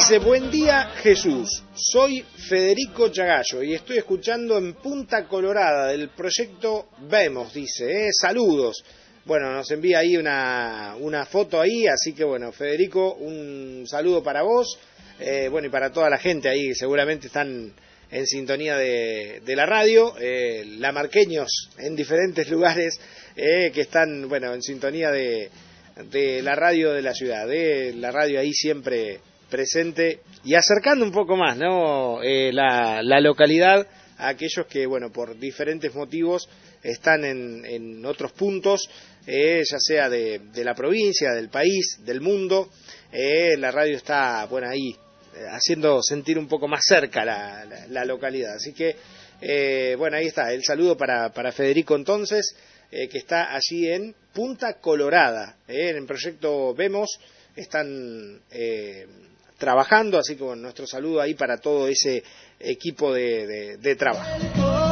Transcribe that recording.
Dice, buen día Jesús, soy Federico Chagallo y estoy escuchando en Punta Colorada del proyecto Vemos, dice, saludos. Bueno, nos envía ahí una foto ahí, así que bueno, Federico, un saludo para vos, bueno, y para toda la gente ahí que seguramente están en sintonía de la radio, lamarqueños en diferentes lugares que están, bueno, en sintonía de la radio de la ciudad, de la radio ahí siempre presente y acercando un poco más, ¿no? La localidad a aquellos que, bueno, por diferentes motivos están en otros puntos, ya sea de la provincia, del país, del mundo. La radio está, bueno, ahí haciendo sentir un poco más cerca la localidad. Así que, bueno, ahí está, el saludo para Federico entonces, que está allí en Punta Colorada, en el proyecto Vemos, están trabajando, así que bueno, nuestro saludo ahí para todo ese equipo de trabajo.